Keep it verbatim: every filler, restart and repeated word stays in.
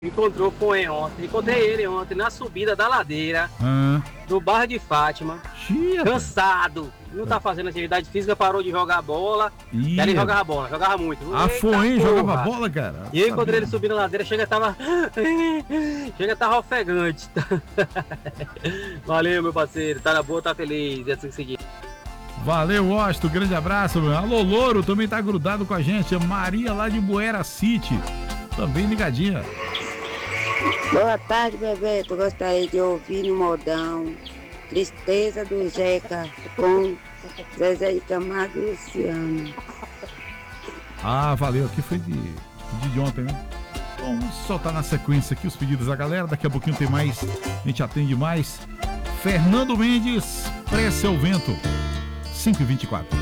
encontrou com ele ontem. Encontrei ele ontem na subida da ladeira Ah. do bairro de Fátima. Chia, cansado. Não tá fazendo atividade física, parou de jogar bola. Ih, E ele jogava bola, jogava muito. Afou, hein? Eita, Jogava porra. bola, cara. E eu encontrei ele subindo a ladeira, chega tava. Chega tava ofegante. Valeu, meu parceiro. Tá na boa, tá feliz. É assim que seguir. Valeu, Washington. Grande abraço, meu. Alô, Louro, também tá grudado com a gente. A Maria lá de Buera City. Também ligadinha. Boa tarde, Bebeto. Gostaria de ouvir no modão Tristeza do Jeca com Zezé de Camargo e Luciano. Ah, valeu. Aqui foi de, de ontem, né? Bom, vamos soltar na sequência aqui os pedidos da galera. Daqui a pouquinho tem mais. A gente atende mais. Fernando Mendes, Prece ao Vento. cinco e vinte e quatro.